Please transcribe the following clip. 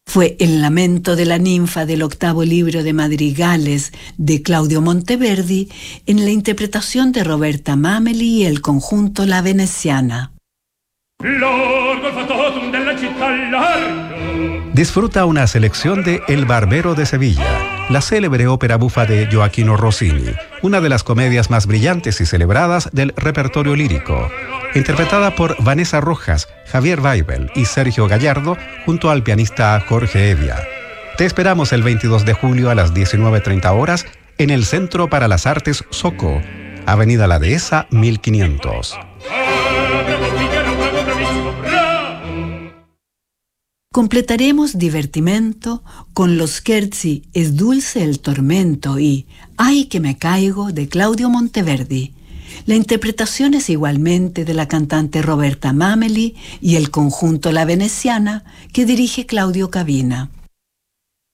Fue El lamento de la ninfa del octavo libro de madrigales de Claudio Monteverdi en la interpretación de Roberta Mameli y el conjunto La Veneciana. Disfruta una selección de El Barbero de Sevilla, la célebre ópera bufa de Gioachino Rossini, una de las comedias más brillantes y celebradas del repertorio lírico, interpretada por Vanessa Rojas, Javier Weibel y Sergio Gallardo, junto al pianista Jorge Evia. Te esperamos el 22 de julio a las 19:30 horas en el Centro para las Artes Soco, Avenida La Dehesa 1500. Completaremos Divertimento con los scherzi Es dulce el tormento y Ay que me caigo de Claudio Monteverdi. La interpretación es igualmente de la cantante Roberta Mameli y el conjunto La Veneciana que dirige Claudio Cabina.